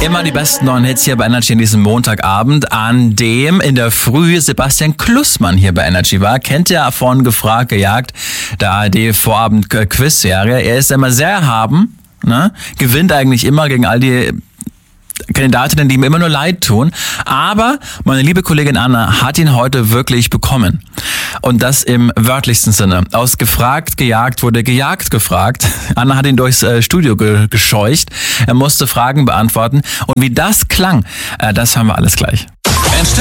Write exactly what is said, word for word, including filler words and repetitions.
Immer die besten neuen Hits hier bei Energy an diesem Montagabend, an dem in der Früh Sebastian Klussmann hier bei Energy war. Kennt ihr von Gefragt, Gejagt, der A R D-Vorabend-Quiz-Serie. Er ist immer sehr erhaben, ne? Gewinnt eigentlich immer gegen all die Kandidatinnen, die ihm immer nur leid tun. Aber meine liebe Kollegin Anna hat ihn heute wirklich bekommen. Und das im wörtlichsten Sinne. Aus Gefragt, Gejagt wurde gejagt gefragt. Anna hat ihn durchs äh, Studio ge- gescheucht. Er musste Fragen beantworten. Und wie das klang, äh, das hören wir alles gleich.